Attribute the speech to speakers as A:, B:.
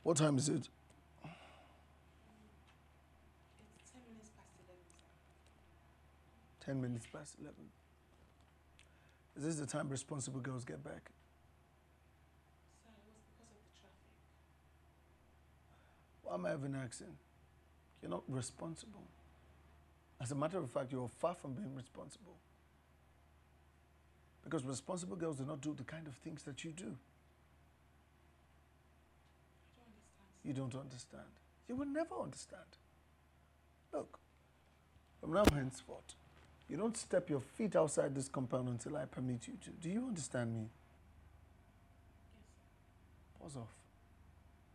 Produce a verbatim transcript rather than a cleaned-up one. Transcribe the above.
A: What time is it?
B: It's ten minutes past eleven, sir.
A: Ten minutes past eleven. Is this the time responsible girls get back?
B: Sir, it was because of the traffic.
A: Why am I even asking? You're not responsible. As a matter of fact, you're far from being responsible. Because responsible girls do not do the kind of things that you do.
B: I don't understand, sir.
A: You don't understand. You will never understand. Look, from now henceforth, you don't step your feet outside this compound until I permit you to. Do you understand me?
B: Yes, sir.
A: Pause off.